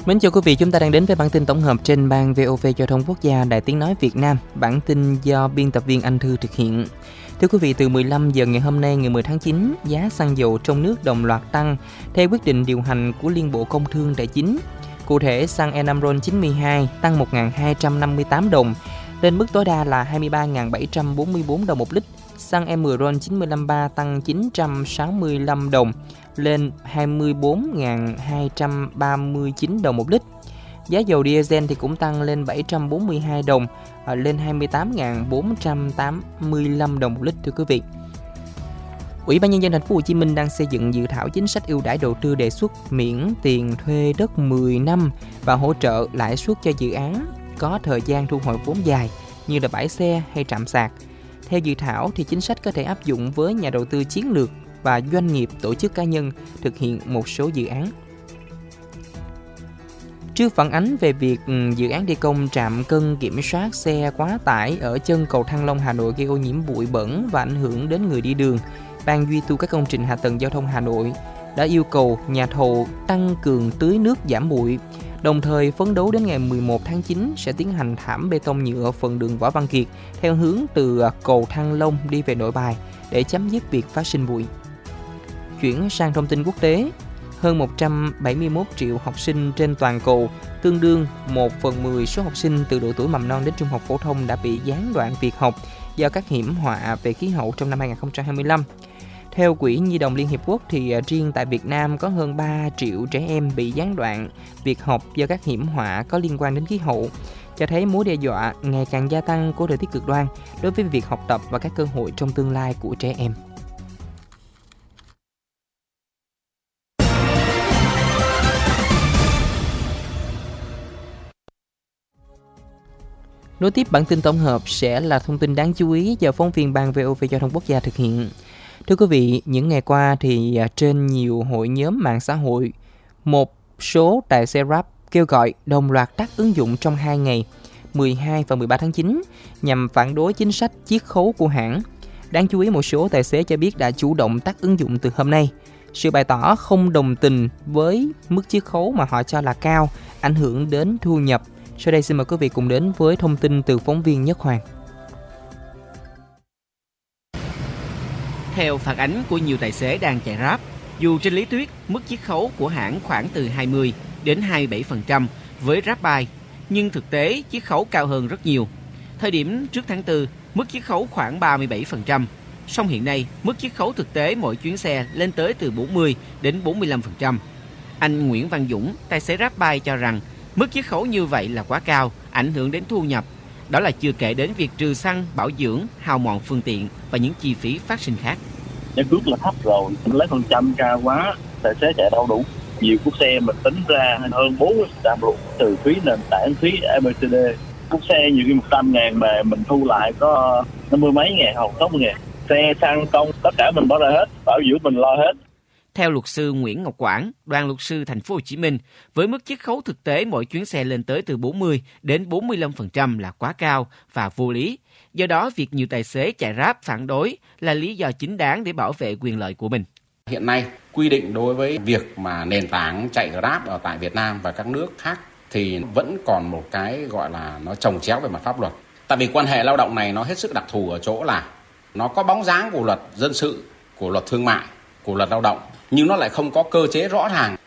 Mến chào quý vị, chúng ta đang đến với bản tin tổng hợp trên ban VOV Giao thông Quốc gia Đài Tiếng nói Việt Nam. Bản tin do biên tập viên Anh Thư thực hiện. Thưa quý vị, từ 15 giờ ngày hôm nay ngày 10 tháng 9, giá xăng dầu trong nước đồng loạt tăng theo quyết định điều hành của Liên Bộ Công Thương Tài chính. Cụ thể, xăng E5 RON92 tăng 1.258 đồng, lên mức tối đa là 23.744 đồng một lít. Xăng E10 RON953 tăng 965 đồng, lên 24.239 đồng một lít. Giá dầu diesel thì cũng tăng lên 742 đồng, lên 28.485 đồng một lít, thưa quý vị. Ủy ban nhân dân thành phố Hồ Chí Minh đang xây dựng dự thảo chính sách ưu đãi đầu tư đề xuất miễn tiền thuê đất 10 năm và hỗ trợ lãi suất cho dự án có thời gian thu hồi vốn dài như là bãi xe hay trạm sạc. Theo dự thảo thì chính sách có thể áp dụng với nhà đầu tư chiến lược và doanh nghiệp, tổ chức cá nhân thực hiện một số dự án. Trước phản ánh về việc dự án thi công trạm cân kiểm soát xe quá tải ở chân cầu Thăng Long Hà Nội gây ô nhiễm bụi bẩn và ảnh hưởng đến người đi đường, Ban duy tu các công trình hạ tầng giao thông Hà Nội đã yêu cầu nhà thầu tăng cường tưới nước giảm bụi, đồng thời phấn đấu đến ngày 11 tháng 9 sẽ tiến hành thảm bê tông nhựa phần đường Võ Văn Kiệt theo hướng từ cầu Thăng Long đi về Nội Bài để chấm dứt việc phát sinh bụi. Chuyển sang thông tin quốc tế, hơn 171 triệu học sinh trên toàn cầu, tương đương 1/10 số học sinh từ độ tuổi mầm non đến trung học phổ thông đã bị gián đoạn việc học do các hiểm họa về khí hậu trong năm 2025. Theo Quỹ Nhi đồng Liên Hiệp Quốc thì riêng tại Việt Nam có hơn 3 triệu trẻ em bị gián đoạn việc học do các hiểm họa có liên quan đến khí hậu, cho thấy mối đe dọa ngày càng gia tăng của thời tiết cực đoan đối với việc học tập và các cơ hội trong tương lai của trẻ em. Nối tiếp bản tin tổng hợp sẽ là thông tin đáng chú ý do phóng viên Ban VOV Giao thông Quốc gia thực hiện. Thưa quý vị, những ngày qua thì trên nhiều hội nhóm mạng xã hội, một số tài xế Grab kêu gọi đồng loạt tắt ứng dụng trong 2 ngày 12 và 13 tháng 9 nhằm phản đối chính sách chiết khấu của hãng. Đáng chú ý, một số tài xế cho biết đã chủ động tắt ứng dụng từ hôm nay. Sự bày tỏ không đồng tình với mức chiết khấu mà họ cho là cao, ảnh hưởng đến thu nhập. Sau đây xin mời quý vị cùng đến với thông tin từ phóng viên Nhất Hoàng. Theo phản ánh của nhiều tài xế đang chạy Grab, dù trên lý thuyết mức chiết khấu của hãng khoảng từ 20 đến 27% với GrabBuy, nhưng thực tế chiết khấu cao hơn rất nhiều. Thời điểm trước tháng 4, mức chiết khấu khoảng 37%, song hiện nay mức chiết khấu thực tế mỗi chuyến xe lên tới từ 40 đến 45%. Anh Nguyễn Văn Dũng, tài xế GrabBuy cho rằng mức chiết khấu như vậy là quá cao, ảnh hưởng đến thu nhập. Đó là chưa kể đến việc trừ xăng, bảo dưỡng, hao mòn phương tiện và những chi phí phát sinh khác. Giá cước là thấp rồi, lấy phần trăm cao quá, tài xế chạy đâu đủ. Nhiều cuốc xe mình tính ra hơn 40% luôn, từ phí nền tảng, phí MCD. Cuốc xe nhiều khi 100.000 mà mình thu lại có 50 mấy ngàn hoặc 60.000. Xe xăng công, tất cả mình bỏ ra hết, bảo dưỡng mình lo hết. Theo luật sư Nguyễn Ngọc Quảng, Đoàn luật sư Thành phố Hồ Chí Minh, với mức chiết khấu thực tế mỗi chuyến xe lên tới từ 40 đến 45% là quá cao và vô lý. Do đó, việc nhiều tài xế chạy Grab phản đối là lý do chính đáng để bảo vệ quyền lợi của mình. Hiện nay, quy định đối với việc mà nền tảng chạy Grab ở tại Việt Nam và các nước khác thì vẫn còn một cái gọi là nó chồng chéo về mặt pháp luật. Tại vì quan hệ lao động này nó hết sức đặc thù ở chỗ là nó có bóng dáng của luật dân sự, của luật thương mại, của luật lao động, nhưng nó lại không có cơ chế rõ ràng